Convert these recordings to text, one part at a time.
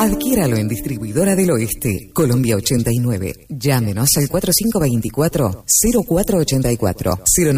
Adquiéralo en Distribuidora del Oeste, Colombia 89. Llámenos al 4524-0484,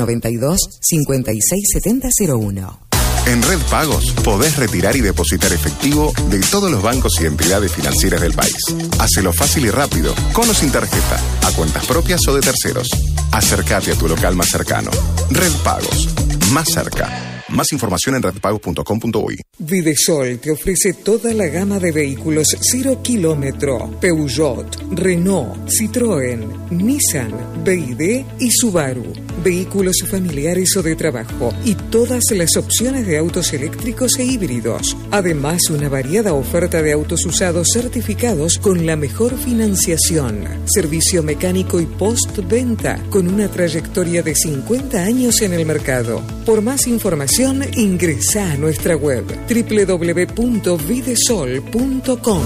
092-567001. En Red Pagos podés retirar y depositar efectivo de todos los bancos y entidades financieras del país. Hacelo fácil y rápido, con o sin tarjeta, a cuentas propias o de terceros. Acércate a tu local más cercano. Red Pagos, más cerca. Más información en redpagos.com.uy. Videsol te ofrece toda la gama de vehículos 0 kilómetro. Peugeot, Renault, Citroën, Nissan, BYD y Subaru. Vehículos familiares o de trabajo y todas las opciones de autos eléctricos e híbridos. Además, una variada oferta de autos usados certificados con la mejor financiación. Servicio mecánico y postventa con una trayectoria de 50 años en el mercado. Por más información, ingresa a nuestra web www.videsol.com.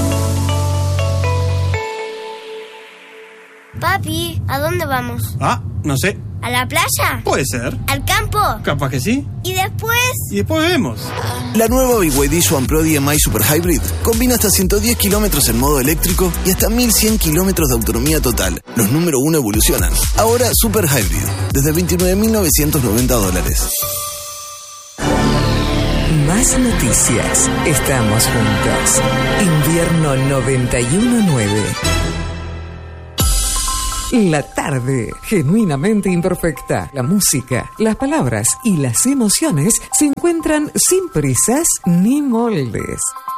Papi, ¿a dónde vamos? No sé. ¿A la playa? Puede ser. ¿Al campo? Capaz que sí. ¿Y después? Y después vemos. La nueva BYD Swan Pro DMI Super Hybrid combina hasta 110 kilómetros en modo eléctrico y hasta 1100 kilómetros de autonomía total. Los número 1 evolucionan. Ahora Super Hybrid, desde $29.990. Más noticias. Estamos juntos. Invierno 91.9. La tarde, genuinamente imperfecta. La música, las palabras y las emociones se encuentran sin prisas ni moldes.